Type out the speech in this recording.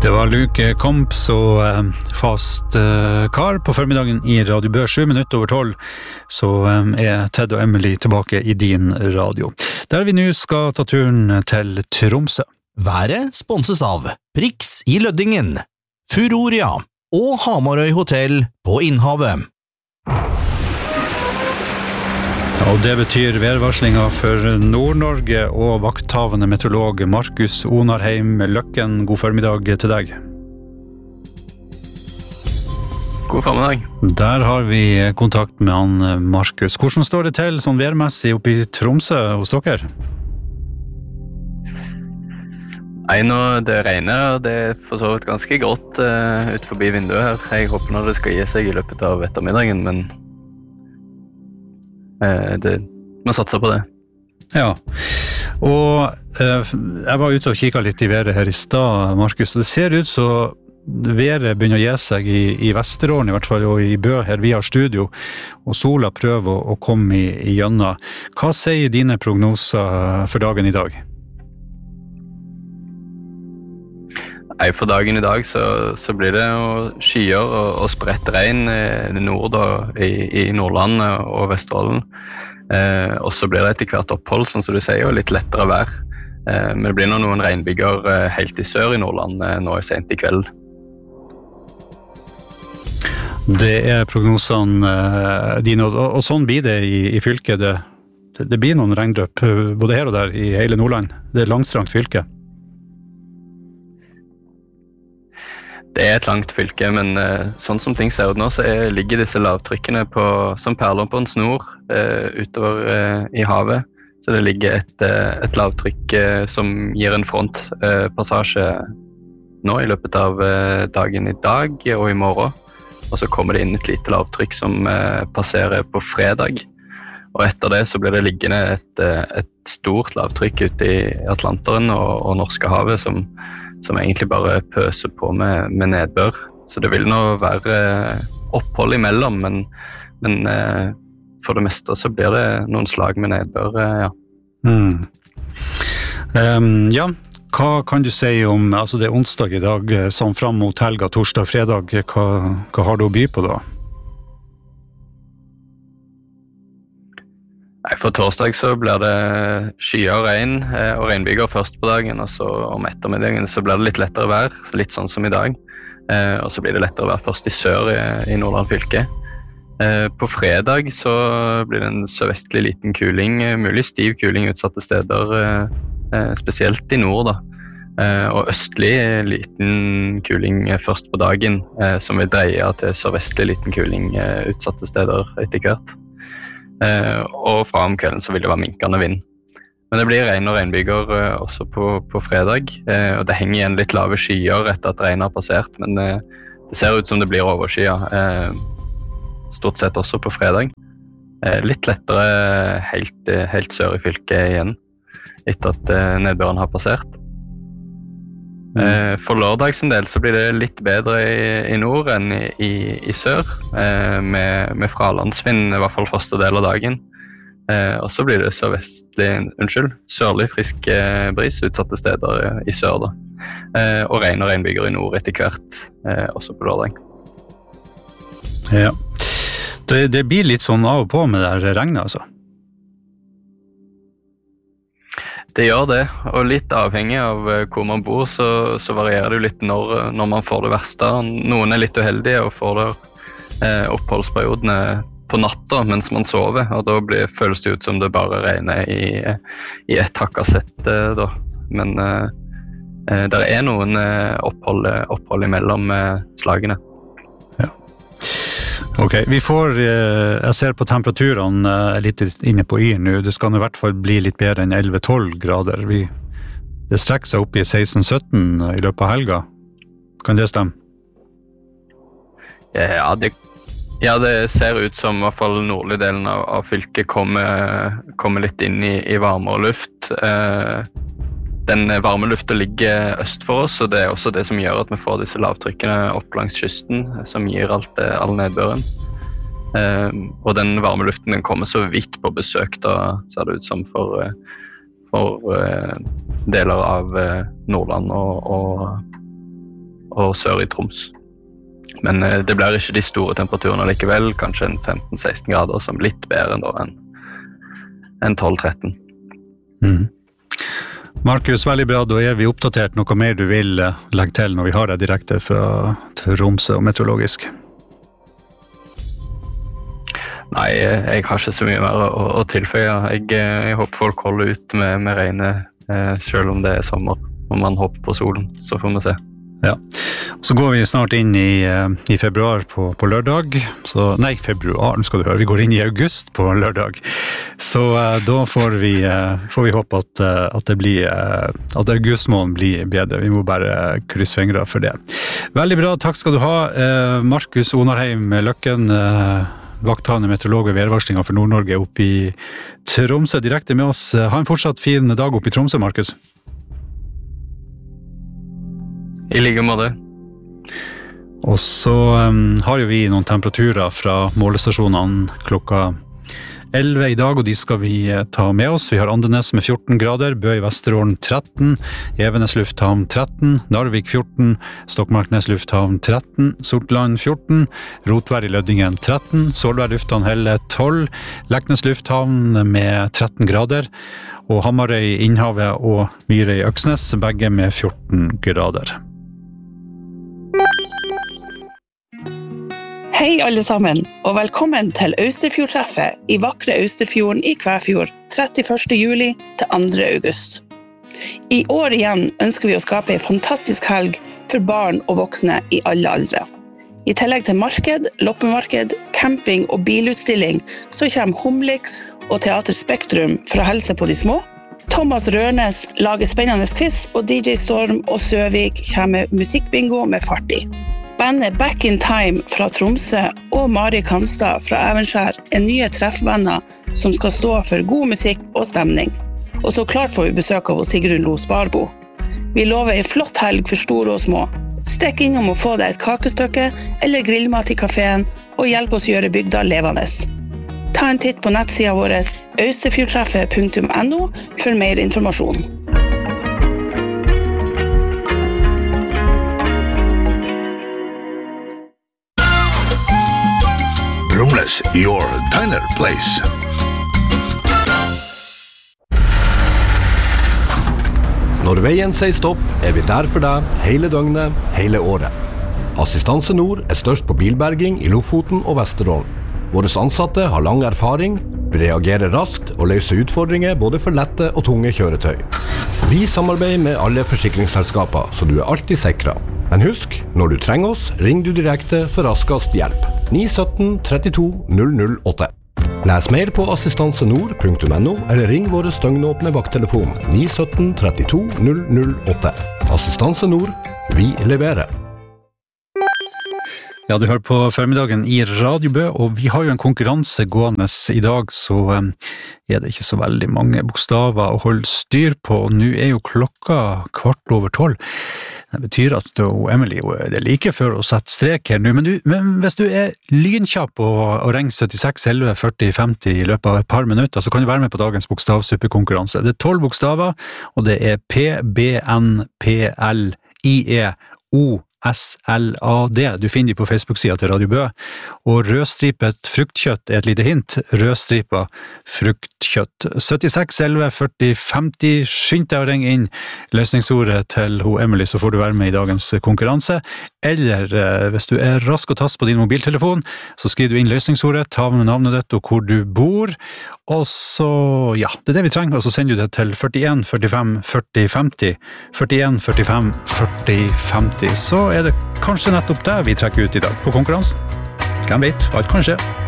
Det var Luke Komps og Fast Car på formiddagen i Radio Bø, 7 minutter over 12, så Ted og Emily tilbake i din radio. Der vi nå skal ta turen til Tromsø. Været sponses av Prix i Løddingen, Furoria og Hamarøy Hotel på Innhavet. Og det betyr værvarslinga for Nord-Norge og vakthavende meteorolog Markus Onarheim Løkken. God formiddag til deg. God formiddag. Der har vi kontakt med han Markus. Hvordan står det til sånn værmessig oppe i Tromsø hos dere? Nei, nå det regner, og det for så vidt ganske grått ut forbi vinduet her. Jeg håper nå det skal gi seg i løpet av ettermiddagen, men man satser på det. Ja, og jeg var ute og kikket litt i været her i stad, Markus, og det ser ut så været begynner å gi seg i Vesterålen i hvert fall, og i Bø her vi har studio, og sola prøver å komme i gjennom. Hva sier dine prognoser for dagen i dag? Nei, for dagen i dag så blir det skyer og spredt regn i nord og i Nordland og Vesterålen. Og så blir det etter hvert opphold, sånn som du sier, og litt lettere vær. Men det blir noen regnbyger helt i sør i Nordland nå sent i kveld. Det prognosene dine, og sånn blir det i fylket. Det blir noen regndrøp både her og der i hele Nordland. Det langstrangt fylke. Det et langt fylke, men sånn som ting ser ut nå, så ligger disse lavtrykkene som perler på en snor utover i havet. Så det ligger et lavtrykk som gir en frontpassasje nå i løpet av dagen i dag og i morgen. Og så kommer det inn et lite lavtrykk som passerer på fredag. Og etter det så blir det liggende et stort lavtrykk ute i Atlanteren og Norske havet som egentlig bare pøser på med nedbør. Så det vil nå være opphold imellom, men for det meste så blir det noen slag med nedbør, ja. Ja, hva kan du si om, altså det onsdag i dag, sånn fram mot helga, torsdag, fredag, hva har du å by på da? Nei, for torsdag så blir det skyer og regn og regnbyger først på dagen, og så om ettermiddagen så blir det litt lettere vær, litt sånn som i dag. Og så blir det lettere vær først i sør i Nordland fylke. På fredag så blir det en sørvestlig liten kuling, mulig stiv kuling utsatte steder, spesielt i nord da. Og østlig liten kuling først på dagen, som vil dreie til sørvestlig liten kuling utsatte steder etter hvert. Og fra om kvelden så vil det være minkende vind. Men det blir regn og regnbyger også på fredag, og det henger igjen litt lave skyer etter at regnet har passert, men det ser ut som det blir overskyer, stort sett også på fredag. Litt lettere helt sør i fylket igjen, etter at nedbøren har passert. For lørdags en del så blir det litt bedre i nord enn i sør, med fralandsvind i hvert fall første del av dagen. Og så blir det sørlig frisk bris utsatte steder i sør da. Og regn og regnbyger i nord etter hvert, også på lørdag. Ja, det blir litt sånn av og på med det regnet altså. Det gjør det, og litt avhengig av hvor man bor, så varierer det jo litt når man får det verste. Noen litt uheldige og får det oppholdsperiodene på natta mens man sover, og da føles det ut som det bare regner i et hakket sett da. Men det noen opphold imellom slagene. Ok, jeg ser på temperaturene litt inne på yr nå. Det skal i hvert fall bli litt bedre enn 11-12 grader. Det strekker seg opp i 16-17 i løpet av helga. Kan det stemme? Ja, det ser ut som i hvert fall nordlige delen av fylket kommer litt inn i varmere luft. Den varme luften ligger øst for oss, og det også det som gjør at vi får disse lavtrykkene opp langs kysten, som gir all nedbøren. Og den varme luften den kommer så vidt på besøk, da ser det ut som for deler av Nordland og og sør i Troms. Men det blir ikke de store temperaturene likevel, kanskje en 15-16 grader, som litt bedre enn 12-13. Markus, veldig bra. Da vi oppdatert. Noe mer du vil legge til når vi har det direkte fra Tromsø og meteorologisk? Nei, jeg har ikke så mye mer å tilføye. Jeg håper folk holder ut med regnet, selv om det sommer. Om man hopper på solen, så får vi se. Ja, så går vi snart inn i februar på lørdag. Februar, nå skal du høre, vi går inn i august på lørdag. Så da får vi håpe at det blir, at augustmåneden blir bedre. Vi må bare krysse fingre for det. Veldig bra, takk skal du ha. Markus Onarheim Løkken, vakthavende meteorolog ved værvarslinga for Nord-Norge oppe i Tromsø, direkte med oss. Ha en fortsatt fin dag oppe i Tromsø, Markus. I like måte. Og så har jo vi noen temperaturer fra målestasjonene klokka 11 i dag, og de skal vi ta med oss. Vi har Andenes med 14 grader, Bø i Vesterålen 13, Evenes lufthavn 13, Narvik 14, Stokmarknes lufthavn 13, Sortland 14, Rotvær i Løddingen 13, Solvær lufthavn Helle 12, Leknes lufthavn med 13 grader, og Hamarøy i Innhavet og Myre i Øksnes, begge med 14 grader. Hei alle sammen, og velkommen til Austerfjordtreffet i vakre Austerfjorden i Kvæfjord 31. juli til 2. august. I år igjen ønsker vi å skape en fantastisk helg for barn og voksne i alle aldre. I tillegg til marked, loppemarked, camping og bilutstilling, så kommer Humlix og Teater Spektrum for å helse på de små. Thomas Rørnes lager spennende quiz, og DJ Storm og Søvik kommer med musikkbingo med fart i. Bandet Back in Time fra Tromsø og Mari Kanstad fra Evenskjær nye treffvenner som skal stå for god musikk og stemning. Og så klart får vi besøk av Sigrun Lo Sparbo. Vi lover en flott helg for store og små. Stikk innom og få deg et kakestykke eller grillmat i kaféen og hjelp oss gjøre bygda levende. Ta en titt på nettsida vår austerfjordtreffet.no for mer informasjon. Rumles, your diner place. Når veien sier stopp, vi der for deg hele døgnet, hele året. Assistanse Nord størst på bilberging i Lofoten og Vesterålen. Våre ansatte har lang erfaring, reagerer raskt og løser utfordringer både for lette og tunge kjøretøy. Vi samarbeider med alle forsikringsselskaper, så du alltid sikret. Men husk, når du trenger oss, ring du direkte for raskest hjelp. 917 32 008. Les mer på assistansenord.no eller ring våre støgnåpne vakttelefon 917 32 008. Assistanse Nord, vi leverer. Ja, du hører på formiddagen i Radio Bø, og vi har jo en konkurranse gående i dag, så det ikke så veldig mange bokstaver å holde styr på. Nå jo klokka 12:15. Det betyr at Emily det like før å sette strek her nå, men hvis du lynkjapp og ringer 76 11 40 50 i løpet av et par minutter, så kan du være med på dagens bokstavsuppekonkurranse. Det 12 bokstaver, og det P, B, N, P, L, I, E, O, SLAD. Du finner de på Facebook-sida til Radio Bø. Og rødstripet fruktkjøtt et lite hint. Rødstripet fruktkjøtt. 76 11 40 50. Skynd deg å ringe inn løsningsordet til Emily, så får du være med i dagens konkurranse. Eller hvis du rask og tass på din mobiltelefon, så skriver du inn løsningsordet, ta med navnet ditt og hvor du bor. Og så, ja, det vi trenger, og så sender du det til 41 45 40 50. 41 45 40 50. Så det kanskje nettopp det vi trekker ut i dag på konkurransen. Hvem vet, alt kan skje.